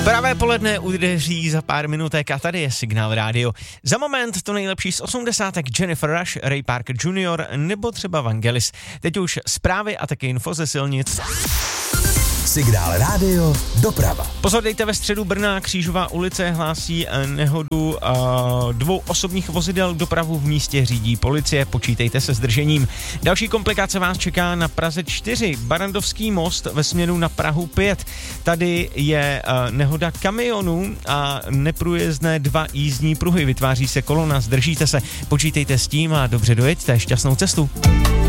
Pravé poledne udeří za pár minutek a tady je Signál rádio. Za moment to nejlepší z 80. Jennifer Rush, Ray Parker Jr. nebo třeba Vangelis. Teď už zprávy a taky info ze silnic. Signál rádio, doprava. Pozor, dejte, ve středu Brna Křížová ulice hlásí nehodu dvou osobních vozidel. Dopravu v místě řídí policie, počítejte se zdržením. Další komplikace vás čeká na Praze 4, Barrandovský most ve směru na Prahu 5. Tady je nehoda kamionů a neprůjezdné 2 jízdní pruhy. Vytváří se kolona, zdržíte se, počítejte s tím a dobře dojeďte, šťastnou cestu.